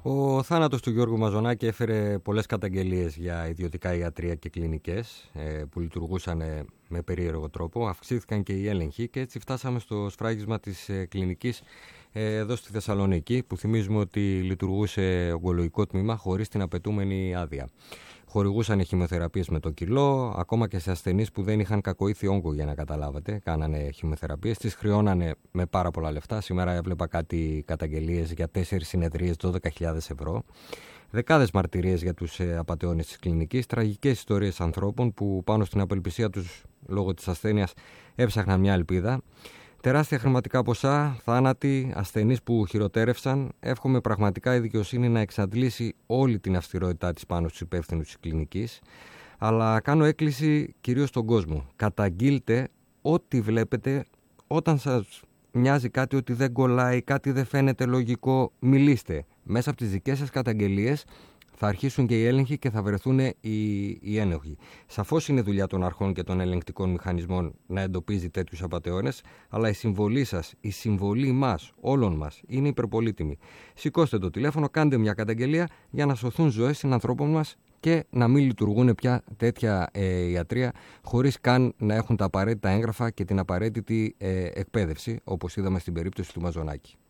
Ο θάνατος του Γιώργου Μαζονάκη έφερε πολλές καταγγελίες για ιδιωτικά ιατρεία και κλινικές που λειτουργούσαν με περίεργο τρόπο. Αυξήθηκαν και οι έλεγχοι και έτσι φτάσαμε στο σφράγισμα της κλινικής εδώ στη Θεσσαλονίκη, που θυμίζουμε ότι λειτουργούσε ογκολογικό τμήμα χωρίς την απαιτούμενη άδεια. Χορηγούσαν χημειοθεραπείες με το κιλό, ακόμα και σε ασθενείς που δεν είχαν κακοήθη όγκο, για να καταλάβετε. Κάνανε χημειοθεραπείες, τις χρεώνανε με πάρα πολλά λεφτά. Σήμερα έβλεπα κάτι καταγγελίες για 4 συνεδρίες, 12.000 ευρώ. Δεκάδες μαρτυρίες για τους απατεώνες της κλινικής, τραγικές ιστορίες ανθρώπων που πάνω στην απελπισία τους λόγω της ασθένειας έψαχναν μια ελπίδα. Τεράστια χρηματικά ποσά, θάνατοι, ασθενείς που χειροτέρευσαν. Εύχομαι πραγματικά η δικαιοσύνη να εξαντλήσει όλη την αυστηρότητά της πάνω στους υπεύθυνους της κλινικής. Αλλά κάνω έκκληση κυρίως στον κόσμο. Καταγγείλτε ό,τι βλέπετε. Όταν σας μοιάζει κάτι ότι δεν κολλάει, κάτι δεν φαίνεται λογικό, μιλήστε. Μέσα από τις δικές σας καταγγελίες θα αρχίσουν και οι έλεγχοι και θα βρεθούν οι ένοχοι. Σαφώς είναι δουλειά των αρχών και των ελεγκτικών μηχανισμών να εντοπίζει τέτοιους απατεώνες, αλλά η συμβολή σας, η συμβολή μας, όλων μας, είναι υπερπολίτιμη. Σηκώστε το τηλέφωνο, κάντε μια καταγγελία για να σωθούν ζωές συνανθρώπων μας και να μην λειτουργούν πια τέτοια ιατρεία χωρίς καν να έχουν τα απαραίτητα έγγραφα και την απαραίτητη εκπαίδευση, όπως είδαμε στην περίπτωση του Μαζονάκη.